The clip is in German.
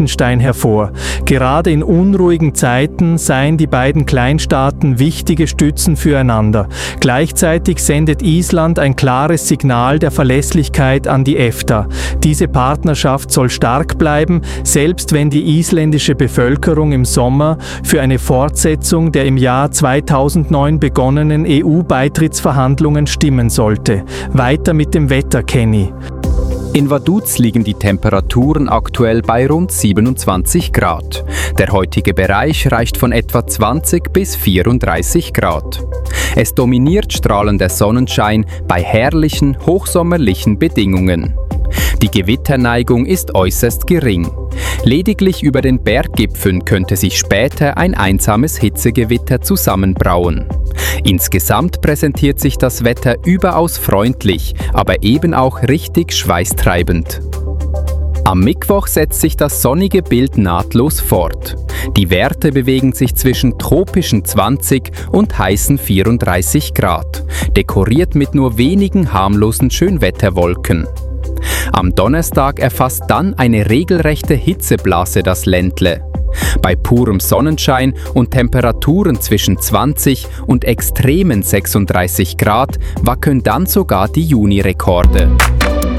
Liechtenstein hervor. Gerade in unruhigen Zeiten seien die beiden Kleinstaaten wichtige Stützen füreinander. Gleichzeitig sendet Island ein klares Signal der Verlässlichkeit an die EFTA. Diese Partnerschaft soll stark bleiben, selbst wenn die isländische Bevölkerung im Sommer für eine Fortsetzung der im Jahr 2009 begonnenen EU-Beitrittsverhandlungen stimmen sollte. Weiter mit dem Wetter, Kenny. In Vaduz liegen die Temperaturen aktuell bei rund 27 Grad. Der heutige Bereich reicht von etwa 20 bis 34 Grad. Es dominiert strahlender Sonnenschein bei herrlichen, hochsommerlichen Bedingungen. Die Gewitterneigung ist äußerst gering. Lediglich über den Berggipfeln könnte sich später ein einsames Hitzegewitter zusammenbrauen. Insgesamt präsentiert sich das Wetter überaus freundlich, aber eben auch richtig schweißtreibend. Am Mittwoch setzt sich das sonnige Bild nahtlos fort. Die Werte bewegen sich zwischen tropischen 20 und heißen 34 Grad, dekoriert mit nur wenigen harmlosen Schönwetterwolken. Am Donnerstag erfasst dann eine regelrechte Hitzeblase das Ländle. Bei purem Sonnenschein und Temperaturen zwischen 20 und extremen 36 Grad wackeln dann sogar die Junirekorde.